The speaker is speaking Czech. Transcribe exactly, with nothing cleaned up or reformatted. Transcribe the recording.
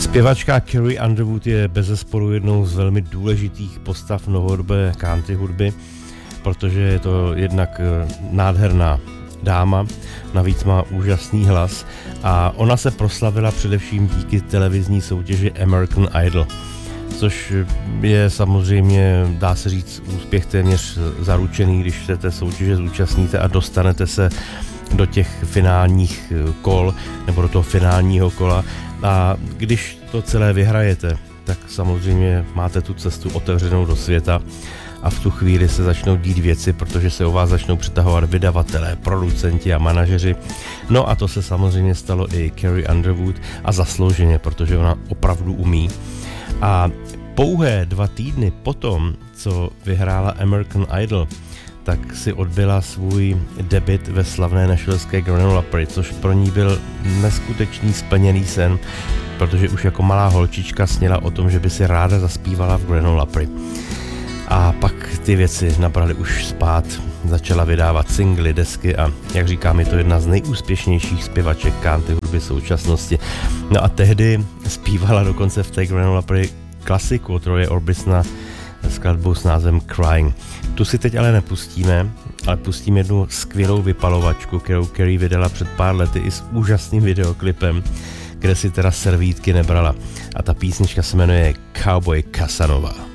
Zpěvačka Carrie Underwood je bezesporu jednou z velmi důležitých postav novodobé country hudby, protože je to jednak nádherná dáma, navíc má úžasný hlas a ona se proslavila především díky televizní soutěži American Idol, což je samozřejmě, dá se říct, úspěch téměř zaručený, když se té soutěže zúčastníte a dostanete se do těch finálních kol nebo do toho finálního kola. A když to celé vyhrajete, tak samozřejmě máte tu cestu otevřenou do světa a v tu chvíli se začnou dít věci, protože se o vás začnou přitahovat vydavatelé, producenti a manažeři. No a to se samozřejmě stalo i Carrie Underwood a zaslouženě, protože ona opravdu umí. A pouhé dva týdny potom, co vyhrála American Idol, tak si odbyla svůj debut ve slavné nashvilleské Grand Opry, což pro ní byl neskutečný splněný sen, protože už jako malá holčička sněla o tom, že by si ráda zaspívala v Grand Opry. A pak ty věci nabraly už spát, začala vydávat singly, desky a jak říkám, je to jedna z nejúspěšnějších zpěvaček country hudby současnosti. No a tehdy zpívala dokonce v té Grand Opry klasiku od Roye Orbisona, skladbu s názvem Crying. Tu si teď ale nepustíme, ale pustím jednu skvělou vypalovačku, kterou Carrie vydala před pár lety i s úžasným videoklipem, kde si teda servítky nebrala. A ta písnička se jmenuje Cowboy Casanova.